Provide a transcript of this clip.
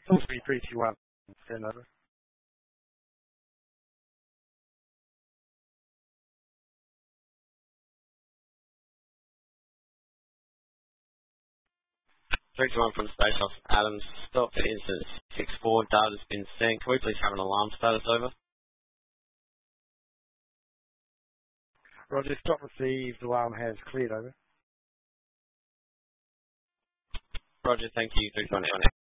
3321. Stand over. Three to one from Space Off Adams. Stop for instance 6-4. Data's been sent. Can we please have an alarm status over? Roger, stop received. Alarm has cleared over. Roger, thank you. 321.